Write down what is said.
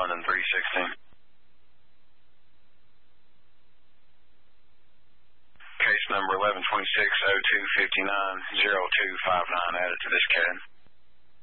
London 316. Case number 1126-0259-0259 added to this CAD.